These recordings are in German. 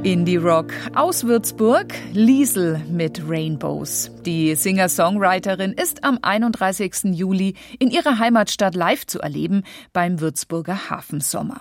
Indie-Rock aus Würzburg, Liesl mit Rainbows. Die Singer-Songwriterin ist am 31. Juli in ihrer Heimatstadt live zu erleben beim Würzburger Hafensommer.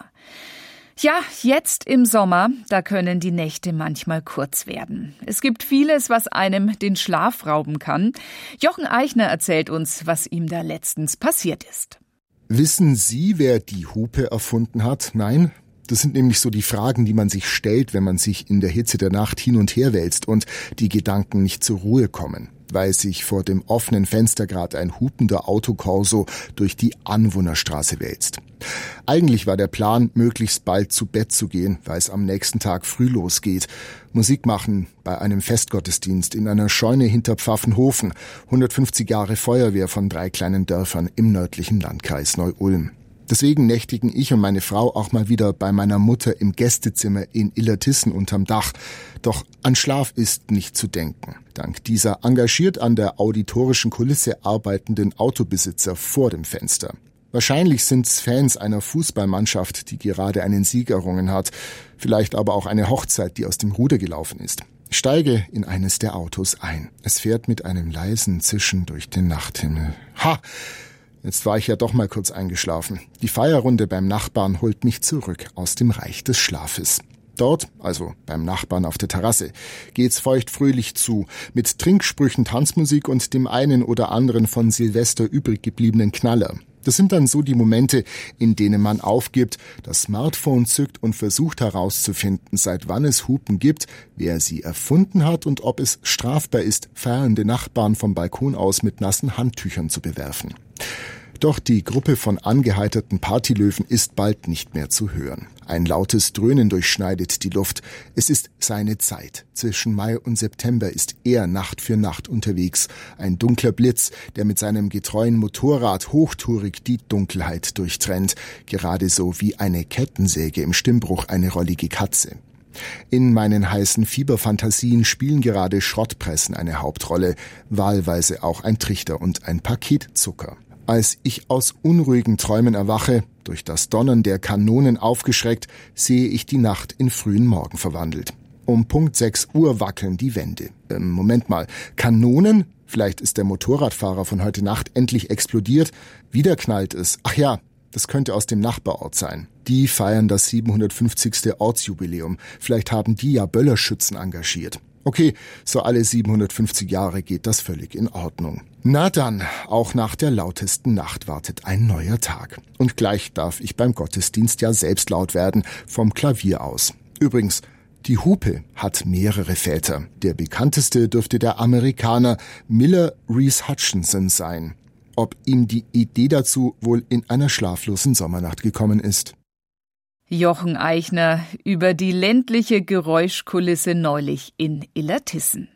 Ja, jetzt im Sommer, da können die Nächte manchmal kurz werden. Es gibt vieles, was einem den Schlaf rauben kann. Jochen Eichner erzählt uns, was ihm da letztens passiert ist. Wissen Sie, wer die Hupe erfunden hat? Nein? Das sind nämlich so die Fragen, die man sich stellt, wenn man sich in der Hitze der Nacht hin und her wälzt und die Gedanken nicht zur Ruhe kommen, weil sich vor dem offenen Fenster gerade ein hupender Autokorso durch die Anwohnerstraße wälzt. Eigentlich war der Plan, möglichst bald zu Bett zu gehen, weil es am nächsten Tag früh losgeht. Musik machen bei einem Festgottesdienst in einer Scheune hinter Pfaffenhofen, 150 Jahre Feuerwehr von 3 kleinen Dörfern im nördlichen Landkreis Neu-Ulm. Deswegen nächtigen ich und meine Frau auch mal wieder bei meiner Mutter im Gästezimmer in Illertissen unterm Dach. Doch an Schlaf ist nicht zu denken. Dank dieser engagiert an der auditorischen Kulisse arbeitenden Autobesitzer vor dem Fenster. Wahrscheinlich sind's Fans einer Fußballmannschaft, die gerade einen Sieg errungen hat. Vielleicht aber auch eine Hochzeit, die aus dem Ruder gelaufen ist. Ich steige in eines der Autos ein. Es fährt mit einem leisen Zischen durch den Nachthimmel. Ha! Jetzt war ich ja doch mal kurz eingeschlafen. Die Feierrunde beim Nachbarn holt mich zurück aus dem Reich des Schlafes. Dort, also beim Nachbarn auf der Terrasse, geht's feuchtfröhlich zu, mit Trinksprüchen, Tanzmusik und dem einen oder anderen von Silvester übrig gebliebenen Knaller. Das sind dann so die Momente, in denen man aufgibt, das Smartphone zückt und versucht herauszufinden, seit wann es Hupen gibt, wer sie erfunden hat und ob es strafbar ist, feiernde Nachbarn vom Balkon aus mit nassen Handtüchern zu bewerfen. Doch die Gruppe von angeheiterten Partylöwen ist bald nicht mehr zu hören. Ein lautes Dröhnen durchschneidet die Luft. Es ist seine Zeit. Zwischen Mai und September ist er Nacht für Nacht unterwegs. Ein dunkler Blitz, der mit seinem getreuen Motorrad hochtourig die Dunkelheit durchtrennt. Gerade so wie eine Kettensäge im Stimmbruch eine rollige Katze. In meinen heißen Fieberfantasien spielen gerade Schrottpressen eine Hauptrolle, wahlweise auch ein Trichter und ein Paket Zucker. Als ich aus unruhigen Träumen erwache, durch das Donnern der Kanonen aufgeschreckt, sehe ich die Nacht in frühen Morgen verwandelt. Um Punkt 6 Uhr wackeln die Wände. Moment mal, Kanonen? Vielleicht ist der Motorradfahrer von heute Nacht endlich explodiert. Wieder knallt es. Ach ja, das könnte aus dem Nachbarort sein. Die feiern das 750. Ortsjubiläum. Vielleicht haben die ja Böllerschützen engagiert. Okay, so alle 750 Jahre geht das völlig in Ordnung. Na dann, auch nach der lautesten Nacht wartet ein neuer Tag. Und gleich darf ich beim Gottesdienst ja selbst laut werden, vom Klavier aus. Übrigens, die Hupe hat mehrere Väter. Der bekannteste dürfte der Amerikaner Miller Reese Hutchinson sein. Ob ihm die Idee dazu wohl in einer schlaflosen Sommernacht gekommen ist. Jochen Eichner über die ländliche Geräuschkulisse neulich in Illertissen.